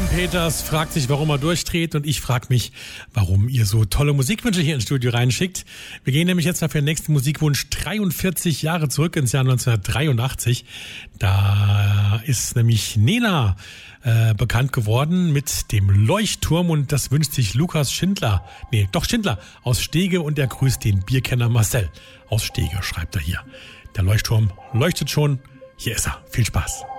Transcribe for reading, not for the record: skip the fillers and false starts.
Peters fragt sich, warum er durchdreht, und ich frage mich, warum ihr so tolle Musikwünsche hier ins Studio reinschickt. Wir gehen nämlich jetzt mal für den nächsten Musikwunsch 43 Jahre zurück ins Jahr 1983. Da ist nämlich Nena bekannt geworden mit dem Leuchtturm, und das wünscht sich Lukas Schindler aus Stege, und er grüßt den Bierkenner Marcel aus Stege, schreibt er hier. Der Leuchtturm leuchtet schon, hier ist er. Viel Spaß.